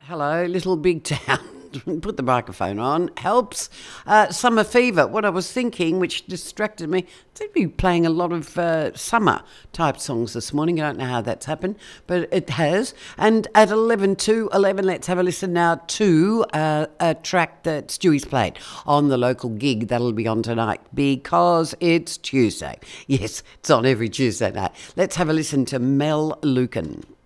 Hello, Little Big Town. Put the microphone on. Helps. Summer Fever. What I was thinking, which distracted me, seem to be playing a lot of summer type songs this morning. I don't know how that's happened, but it has. And at 11 to 11, let's have a listen now to a track that Stewie's played on the local gig. That'll be on tonight because it's Tuesday. Yes, it's on every Tuesday night. Let's have a listen to Mel Lucan.